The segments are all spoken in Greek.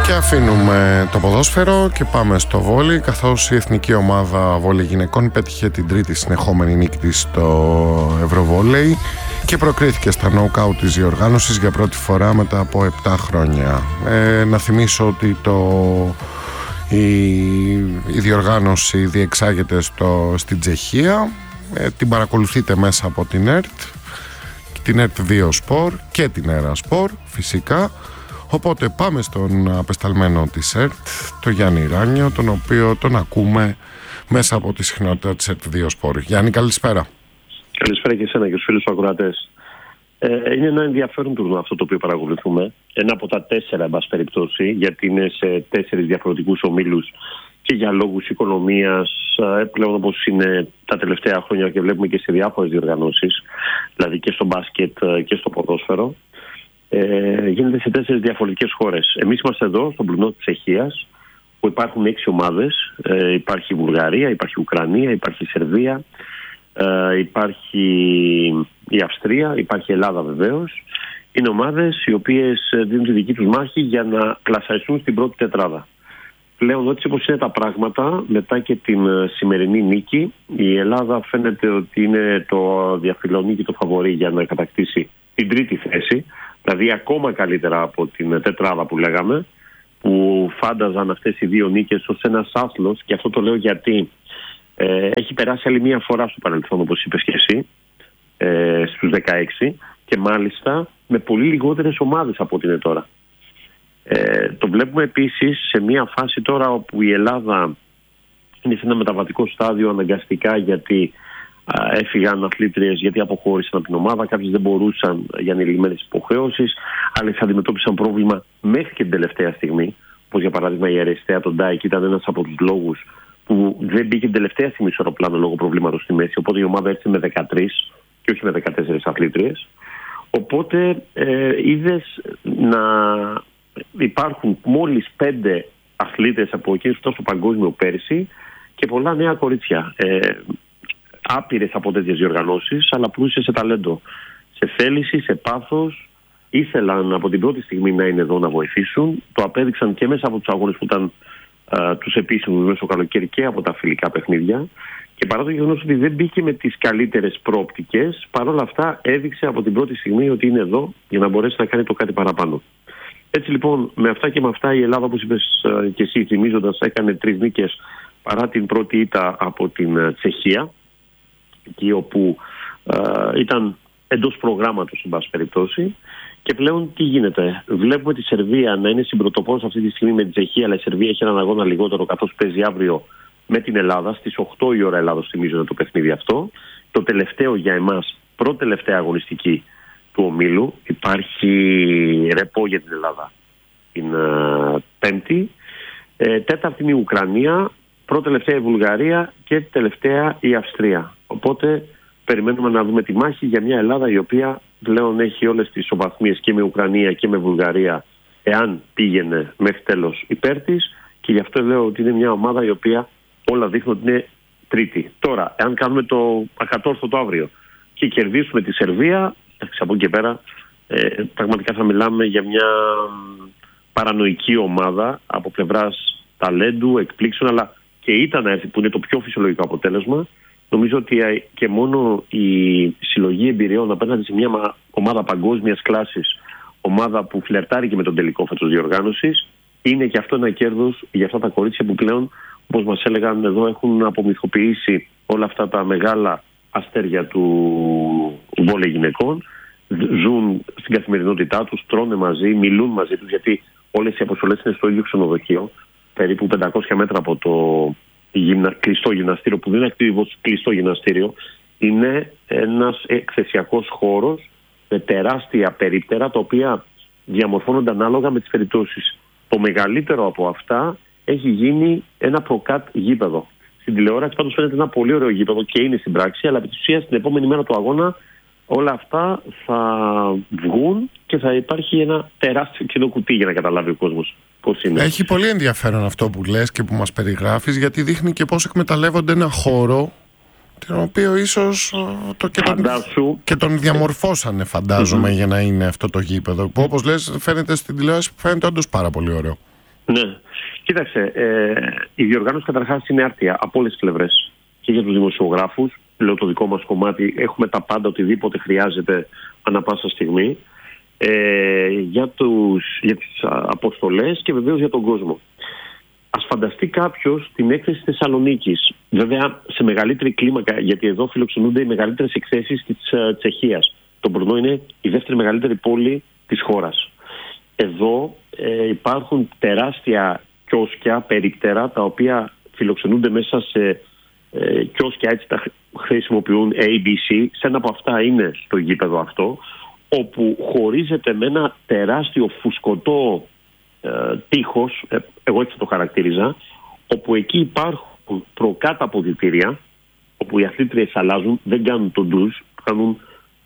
Και αφήνουμε το ποδόσφαιρο και πάμε στο βόλι, καθώς η εθνική ομάδα βόλι γυναικών πέτυχε την τρίτη συνεχόμενη νίκη της στο Ευρωβόλεϊ και προκρίθηκε στα νόκαουτ της διοργάνωσης για πρώτη φορά μετά από 7 χρόνια. Να θυμίσω ότι η διοργάνωση διεξάγεται στην Τσεχία. Την παρακολουθείτε μέσα από την ΕΡΤ, την ΕΡΤ 2 Σπορ και την ΕΡΑ Σπορ φυσικά. Οπότε πάμε στον απεσταλμένο της ΕΡΤ, τον Γιάννη Ράνιο, τον οποίο τον ακούμε μέσα από τη συχνότητα της ΕΡΤ 2 Σπορ. Γιάννη, καλησπέρα. Καλησπέρα και εσένα και στους φίλους ακροατές. Είναι ένα ενδιαφέρον τουρνουά αυτό το οποίο παρακολουθούμε. Ένα από τα 4, εν πάση περιπτώσει, γιατί είναι σε 4 διαφορετικούς ομίλους και για λόγους οικονομίας, πλέον όπως είναι τα τελευταία χρόνια και βλέπουμε και σε διάφορες διοργανώσεις, δηλαδή και στο μπάσκετ και στο ποδόσφαιρο. Γίνεται σε 4 διαφορετικές χώρες. Εμείς είμαστε εδώ, στον πλουνό της Τσεχίας, που υπάρχουν 6 ομάδες. Υπάρχει η Βουλγαρία, υπάρχει η Ουκρανία, υπάρχει η Σερβία, υπάρχει η Αυστρία, υπάρχει η Ελλάδα βεβαίως. Είναι ομάδες οι οποίες δίνουν τη δική τους μάχη για να κλασαριστούν στην πρώτη τετράδα. Πλέον έτσι όπως είναι τα πράγματα, μετά και την σημερινή νίκη, η Ελλάδα φαίνεται ότι είναι το διαφιλονίκη, το φαβορί για να κατακτήσει την τρίτη θέση. Δηλαδή ακόμα καλύτερα από την τετράδα που λέγαμε, που φάνταζαν αυτές οι 2 νίκες ως ένας άθλος, και αυτό το λέω γιατί έχει περάσει άλλη μία φορά στο παρελθόν, όπως είπες και εσύ, στους 16, και μάλιστα με πολύ λιγότερες ομάδες από ό,τι είναι τώρα. Το βλέπουμε επίσης σε μία φάση τώρα όπου η Ελλάδα είναι σε ένα μεταβατικό στάδιο αναγκαστικά, γιατί έφυγαν αθλήτριες γιατί αποχώρησαν από την ομάδα, κάποιες δεν μπορούσαν για ανηλυμένες υποχρεώσεις, άλλες αντιμετώπισαν πρόβλημα μέχρι και την τελευταία στιγμή, όπως για παράδειγμα η Αριστεία τον Ντάικ ήταν ένας από τους λόγους που δεν μπήκε την τελευταία στιγμή στο αεροπλάνο λόγω προβλήματος στη μέση, οπότε η ομάδα έρθει με 13 και όχι με 14 αθλήτριες. Οπότε είδες να υπάρχουν μόλις 5 αθλήτες από εκείνες που ήταν στο παγκόσμιο πέρσι και πολλά νέα κορίτσια. Άπειρες από τέτοιες διοργανώσεις, αλλά πλούσιες σε ταλέντο, σε θέληση, σε πάθος. Ήθελαν από την πρώτη στιγμή να είναι εδώ να βοηθήσουν. Το απέδειξαν και μέσα από τους αγώνες που ήταν τους επίσημους μέσω καλοκαίρι και από τα φιλικά παιχνίδια. Και παρά το γεγονός ότι δεν μπήκε με τις καλύτερες προοπτικές, παρόλα αυτά έδειξε από την πρώτη στιγμή ότι είναι εδώ για να μπορέσει να κάνει το κάτι παραπάνω. Έτσι λοιπόν, με αυτά και με αυτά, η Ελλάδα, όπως είπες και εσύ, θυμίζοντας, έκανε 3 νίκες παρά την πρώτη ήττα από την Τσεχία, εκεί όπου ήταν εντός προγράμματος, εν πάση περιπτώσει. Και πλέον τι γίνεται? Βλέπουμε τη Σερβία να είναι συμπρωτοπόρος αυτή τη στιγμή με την Τσεχία, αλλά η Σερβία έχει έναν αγώνα λιγότερο, καθώς παίζει αύριο με την Ελλάδα στις 8 η ώρα Ελλάδος, θυμίζω, το παιχνίδι αυτό. Το τελευταίο για εμάς, πρώτη τελευταία αγωνιστική του ομίλου. Υπάρχει ρεπό για την Ελλάδα την Πέμπτη. Τέταρτη είναι η Ουκρανία, πρώτη τελευταία η Βουλγαρία και τελευταία η Αυστρία. Οπότε περιμένουμε να δούμε τη μάχη για μια Ελλάδα η οποία πλέον έχει όλες τις ισοβαθμίες και με Ουκρανία και με Βουλγαρία, εάν πήγαινε μέχρι τέλος υπέρ της, και γι' αυτό λέω ότι είναι μια ομάδα η οποία όλα δείχνουν ότι είναι τρίτη. Τώρα, εάν κάνουμε το ακατόρθωτο αύριο και κερδίσουμε τη Σερβία, από εκεί και πέρα πραγματικά θα μιλάμε για μια παρανοϊκή ομάδα από πλευράς ταλέντου, εκπλήξεων, αλλά και ήττα να έρθει, που είναι το πιο φυσιολογικό αποτέλεσμα. Νομίζω ότι και μόνο η συλλογή εμπειριών απέναντι σε μια ομάδα παγκόσμιας κλάσης, ομάδα που φλερτάρει και με τον τελικό φέτος διοργάνωσης, είναι και αυτό ένα κέρδος για αυτά τα κορίτσια που πλέον, όπως μας έλεγαν εδώ, έχουν απομυθοποιήσει όλα αυτά τα μεγάλα αστέρια του βόλεϊ γυναικών. Ζουν στην καθημερινότητά τους, τρώνε μαζί, μιλούν μαζί τους, γιατί όλες οι αποστολές είναι στο ίδιο ξενοδοχείο, περίπου 500 μέτρα από το κλειστό γυμναστήριο, που δεν είναι ακριβώς κλειστό γυμναστήριο, είναι ένας εκθεσιακός χώρος με τεράστια περίπτερα, τα οποία διαμορφώνονται ανάλογα με τις περιπτώσεις. Το μεγαλύτερο από αυτά έχει γίνει ένα προκάτ γήπεδο. Στην τηλεόραση πάντως φαίνεται ένα πολύ ωραίο γήπεδο και είναι στην πράξη, αλλά επί της ουσίας την επόμενη μέρα του αγώνα όλα αυτά θα βγουν και θα υπάρχει ένα τεράστιο κοινό κουτί για να καταλάβει ο κόσμος πώς είναι. Έχει πολύ ενδιαφέρον αυτό που λες και που μας περιγράφεις, γιατί δείχνει και πώς εκμεταλλεύονται ένα χώρο τον οποίο ίσως και τον διαμορφώσανε, φαντάζομαι, για να είναι αυτό το γήπεδο, που όπως λες φαίνεται στην τηλεόραση, φαίνεται όντως πάρα πολύ ωραίο. Ναι. Κοίταξε, η διοργάνωση καταρχάς είναι άρτια από όλες τις πλευρές. Και για τους δημοσιογράφους, λέω το δικό μας κομμάτι, έχουμε τα πάντα, οτιδήποτε χρειάζεται ανά πάσα στιγμή. Για τις αποστολές και βεβαίως για τον κόσμο. Ας φανταστεί κάποιος την έκθεση της Θεσσαλονίκης. Βέβαια σε μεγαλύτερη κλίμακα, γιατί εδώ φιλοξενούνται οι μεγαλύτερες εκθέσεις της Τσεχίας. Το Μπρνό είναι η δεύτερη μεγαλύτερη πόλη της χώρας. Εδώ υπάρχουν τεράστια κιόσκια, περίπτερα, τα οποία φιλοξενούνται μέσα σε κιόσκια, έτσι τα χρησιμοποιούν ABC. Σε ένα από αυτά είναι το γήπεδο αυτό, όπου χωρίζεται με ένα τεράστιο φουσκωτό τείχος, εγώ έτσι το χαρακτήριζα, όπου εκεί υπάρχουν προκάτω αποδυτήρια, όπου οι αθλήτριες αλλάζουν, δεν κάνουν τον ντουζ, κάνουν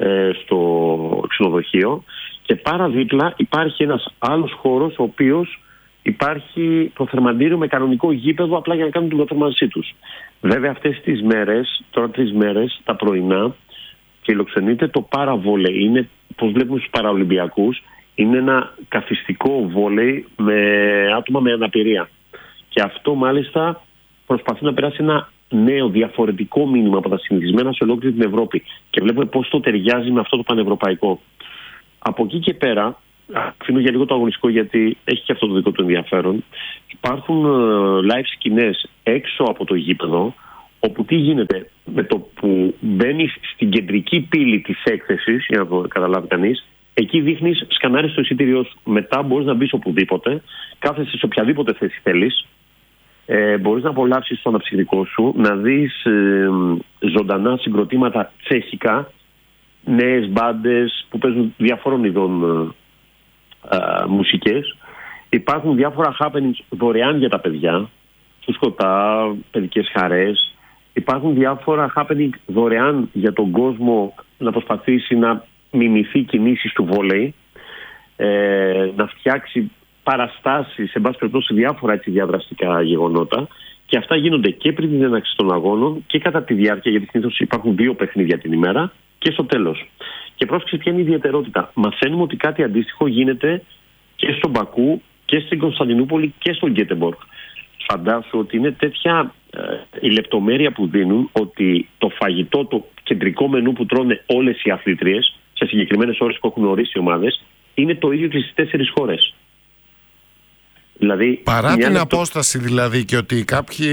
στο ξενοδοχείο, και παραδίπλα υπάρχει ένας άλλος χώρος, ο οποίος υπάρχει προθερμαντήριο με κανονικό γήπεδο, απλά για να κάνουν την προθερμάνσή τους. Βέβαια αυτές τις μέρες, τώρα 3 μέρες, τα πρωινά, φιλοξενείται το παραβόλεϊ. Είναι, πώς βλέπουμε στους Παραολυμπιακούς, είναι ένα καθιστικό βόλεϊ με άτομα με αναπηρία. Και αυτό μάλιστα προσπαθεί να περάσει ένα νέο διαφορετικό μήνυμα από τα συνηθισμένα σε ολόκληρη την Ευρώπη. Και βλέπουμε πώς το ταιριάζει με αυτό το πανευρωπαϊκό. Από εκεί και πέρα, αφήνω για λίγο το αγωνιστικό γιατί έχει και αυτό το δικό του ενδιαφέρον, υπάρχουν live σκηνές έξω από το γήπεδο, όπου τι γίνεται με το που μπαίνεις στην κεντρική πύλη της έκθεσης, για να το καταλάβει κανείς, εκεί δείχνεις, σκανάρεις το εισιτήριό σου. Μετά μπορείς να μπεις οπουδήποτε, κάθεσαι σε οποιαδήποτε θέση θέλεις, μπορείς να απολαύσεις το αναψυκτικό σου, να δεις ζωντανά συγκροτήματα τσεχικά, νέες μπάντες που παίζουν διαφόρων ειδών μουσικές. Υπάρχουν διάφορα happenings δωρεάν για τα παιδιά, φουσκωτά, παιδικές χαρές. Υπάρχουν διάφορα happening δωρεάν για τον κόσμο να προσπαθήσει να μιμηθεί κινήσεις του βόλεϊ, να φτιάξει παραστάσεις, σε πάση περιπτώσει διάφορα έτσι διαδραστικά γεγονότα, και αυτά γίνονται και πριν την έναρξη των αγώνων και κατά τη διάρκεια, γιατί συνήθως υπάρχουν 2 παιχνίδια την ημέρα, και στο τέλος. Και πρόσεξε ποια είναι η ιδιαιτερότητα. Μαθαίνουμε ότι κάτι αντίστοιχο γίνεται και στον Μπακού και στην Κωνσταντινούπολη και στον Γκέτεμποργκ. Φαντάσου ότι είναι τέτοια η λεπτομέρεια που δίνουν, ότι το φαγητό, το κεντρικό μενού που τρώνε όλες οι αθλήτριες σε συγκεκριμένες ώρες που έχουν ορίσει οι ομάδες, είναι το ίδιο και στις 4 χώρες. Δηλαδή, παρά την απόσταση δηλαδή, και ότι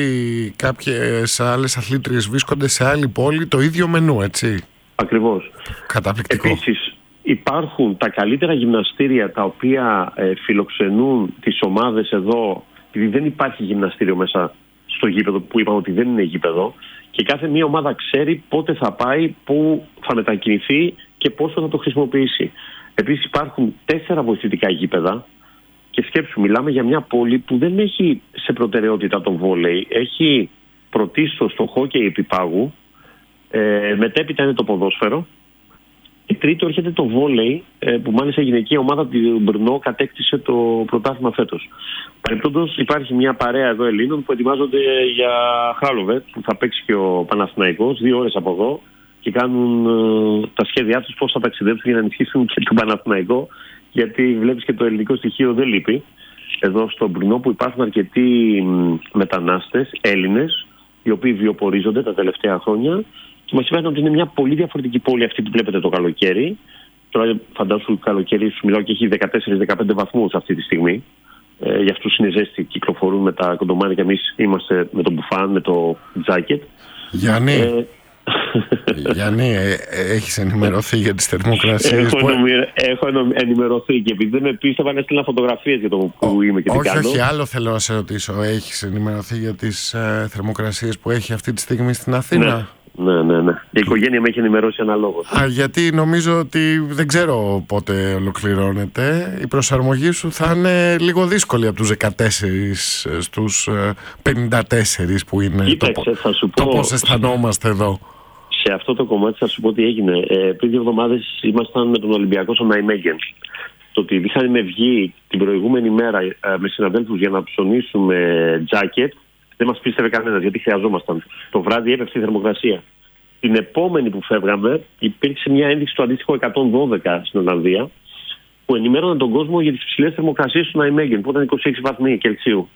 κάποιες άλλες αθλήτριες βρίσκονται σε άλλη πόλη, το ίδιο μενού, έτσι. Ακριβώς. Καταπληκτικό. Επίσης, υπάρχουν τα καλύτερα γυμναστήρια τα οποία φιλοξενούν τις ομάδες εδώ, επειδή δεν υπάρχει γυμναστήριο μέσα στο γήπεδο, που είπαμε ότι δεν είναι γήπεδο, και κάθε μία ομάδα ξέρει πότε θα πάει, πού θα μετακινηθεί και πόσο θα το χρησιμοποιήσει. Επίσης υπάρχουν 4 βοηθητικά γήπεδα, και σκέψου, μιλάμε για μια πόλη που δεν έχει σε προτεραιότητα τον βόλεϊ, έχει πρωτίστως το χόκεϊ επιπάγου, μετέπειτα είναι το ποδόσφαιρο, και τρίτο έρχεται το βόλεϊ, που μάλιστα η γυναικεία ομάδα του Μπρνό κατέκτησε το πρωτάθλημα φέτος. Παρεπτόντως υπάρχει μια παρέα εδώ Ελλήνων που ετοιμάζονται για Χάλοβετ, που θα παίξει και ο Παναθηναϊκός 2 ώρες από εδώ, και κάνουν τα σχέδιά τους πώς θα ταξιδέψουν για να ενισχύσουν και τον Παναθηναϊκό, γιατί βλέπεις και το ελληνικό στοιχείο δεν λείπει. Εδώ στο Μπρνό, που υπάρχουν αρκετοί μετανάστες Έλληνες, οι οποίοι βιοπορίζονται τα τελευταία χρόνια, και μας είπαν ότι είναι μια πολύ διαφορετική πόλη αυτή που βλέπετε το καλοκαίρι. Τώρα φαντάσου καλοκαίρι, σου μιλάω, και έχει 14-15 βαθμούς αυτή τη στιγμή. Για αυτούς είναι ζέστη, κυκλοφορούν με τα κοντομάνια, και εμείς είμαστε με το μπουφάν, με το τζάκετ. Γιάννη, έχεις ενημερωθεί για τις θερμοκρασίες? Έχω ενημερωθεί, και επειδή δεν με πίστευαν, έστειλα φωτογραφίες για το που είμαι και τι κάνω. Όχι, άλλο θέλω να σε ρωτήσω. Έχεις ενημερωθεί για τις θερμοκρασίες που έχει αυτή τη στιγμή στην Αθήνα? Ναι. Η οικογένεια με έχει ενημερώσει αναλόγως. Γιατί νομίζω ότι δεν ξέρω πότε ολοκληρώνεται. Η προσαρμογή σου θα είναι λίγο δύσκολη από τους 14 στους 54 που είναι. Κοίταξε, θα σου πω, το πώς αισθανόμαστε εδώ. Σε αυτό το κομμάτι θα σου πω τι έγινε. Πριν 2 εβδομάδες ήμασταν με τον Ολυμπιακό στο Ναϊμέγεν. Το ότι είχαμε βγει την προηγούμενη μέρα με συναδέλφους για να ψωνίσουμε τζάκετ, δεν μας πίστευε κανένας, γιατί χρειαζόμασταν. Το βράδυ έπεφτε η θερμοκρασία. Την επόμενη που φεύγαμε υπήρξε μια ένδειξη του αντίστοιχου 112 στην Ολλανδία, που ενημέρωναν τον κόσμο για τις ψηλές θερμοκρασίες του Ναϊμέγεν, που ήταν 26 βαθμοί Κελσίου.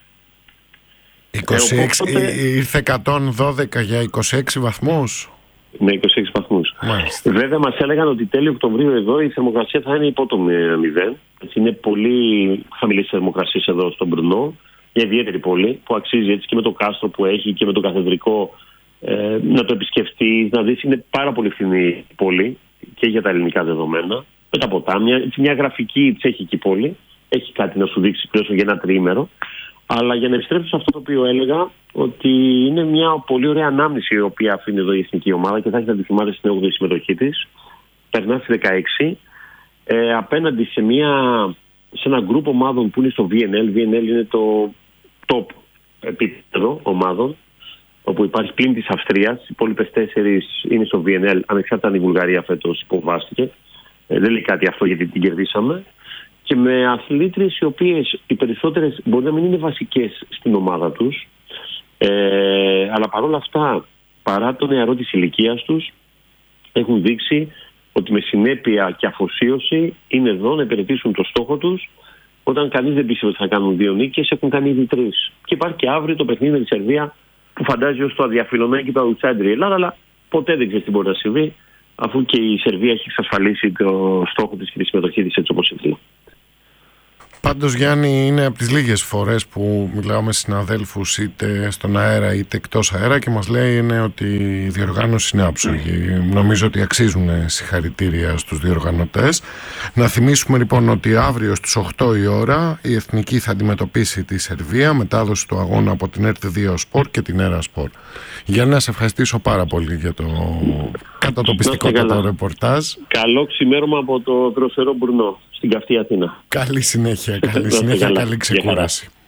26, ήρθε 112 για 26 βαθμούς. Με 26 βαθμούς. Βέβαια μας έλεγαν ότι τέλη Οκτωβρίου εδώ η θερμοκρασία θα είναι υπό το 0. Είναι πολύ χαμηλές θερμοκρασίες εδώ στον Μπρουνό, μια ιδιαίτερη πόλη που αξίζει έτσι και με το κάστρο που έχει και με το καθεδρικό να το επισκεφτείς, να δεις. Είναι πάρα πολύ φθηνή πόλη και για τα ελληνικά δεδομένα, με τα ποτάμια, μια γραφική τσέχικη πόλη. Έχει κάτι να σου δείξει πλέον για ένα τριήμερο. Αλλά για να επιστρέψω σε αυτό το οποίο έλεγα, ότι είναι μια πολύ ωραία ανάμνηση η οποία αφήνει εδώ η εθνική ομάδα και θα έχει να τη θυμάται στην 8η συμμετοχή της. Περνά στη 16, απέναντι σε ένα γκρουπ ομάδων που είναι στο VNL. VNL είναι το top επίπεδο ομάδων, όπου υπάρχει πλην της Αυστρίας. Οι υπόλοιπες 4 είναι στο VNL, ανεξάρτητα αν η Βουλγαρία φέτος υποβάστηκε. Δεν λέει κάτι αυτό γιατί την κερδίσαμε. Και με αθλήτριες οι οποίες οι περισσότερες μπορεί να μην είναι βασικές στην ομάδα τους, αλλά παρόλα αυτά, παρά το νεαρό της ηλικίας τους, έχουν δείξει ότι με συνέπεια και αφοσίωση είναι εδώ να υπηρετήσουν το στόχο τους. Όταν κανείς δεν πίστευε ότι θα κάνουν 2 νίκες, έχουν κάνει ήδη 3. Και υπάρχει και αύριο το παιχνίδι με τη Σερβία, που φαντάζει ως το αδιαφιλωμένο και το outsider η Ελλάδα, αλλά ποτέ δεν ξέρει τι μπορεί να συμβεί, αφού και η Σερβία έχει εξασφαλίσει το στόχο της και τη συμμετοχή της έτσι όπως ήθελε. Πάντως, Γιάννη, είναι από τις λίγες φορές που μιλάω με συναδέλφους είτε στον αέρα είτε εκτός αέρα και μας λένε ότι η διοργάνωση είναι άψογη. Νομίζω ότι αξίζουν συγχαρητήρια στους διοργανωτές. Να θυμίσουμε λοιπόν ότι αύριο στις 8 η ώρα η Εθνική θα αντιμετωπίσει τη Σερβία, μετάδοση του αγώνα από την ΕΡΤ2 Sport και την ΕΡΑ Sport. Γιάννη, να σε ευχαριστήσω πάρα πολύ για το κατατοπιστικό ρεπορτάζ. Καλό ξημέρωμα από το δροσερό Μπρουνό στην καυτή Αθήνα. Καλή συνέχεια, καλή ξεκούραση.